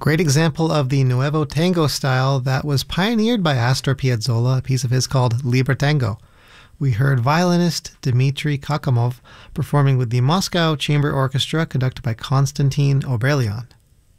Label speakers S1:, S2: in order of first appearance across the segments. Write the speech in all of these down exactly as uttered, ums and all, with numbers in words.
S1: great example of the Nuevo Tango style that was pioneered by Astor Piazzolla, a piece of his called Libertango. We heard violinist Dmitri Kakamov performing with the Moscow Chamber Orchestra conducted by Konstantin Oberlian.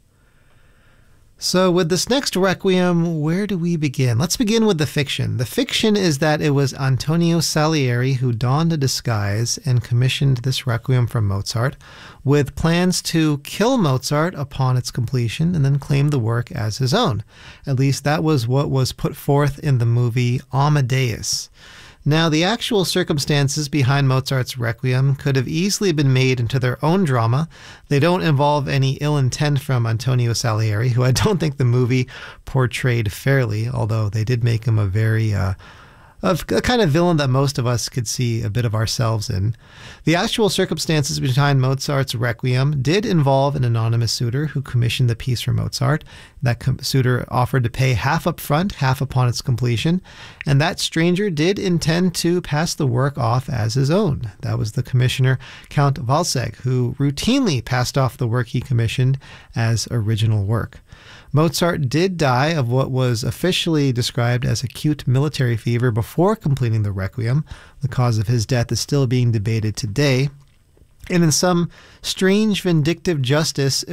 S1: So with this next Requiem, where do we begin? Let's begin with the fiction. The fiction is that it was Antonio Salieri who donned a disguise and commissioned this Requiem from Mozart with plans to kill Mozart upon its completion and then claim the work as his own. At least that was what was put forth in the movie Amadeus. Now, the actual circumstances behind Mozart's Requiem could have easily been made into their own drama. They don't involve any ill intent from Antonio Salieri, who I don't think the movie portrayed fairly, although they did make him a very uh, of a kind of villain that most of us could see a bit of ourselves in. The actual circumstances behind Mozart's Requiem did involve an anonymous suitor who commissioned the piece for Mozart. That com- suitor offered to pay half up front, half upon its completion, and that stranger did intend to pass the work off as his own. That was the commissioner, Count Walsegg, who routinely passed off the work he commissioned as original work. Mozart did die of what was officially described as acute military fever before completing the Requiem. The cause of his death is still being debated today. And in some strange vindictive justice,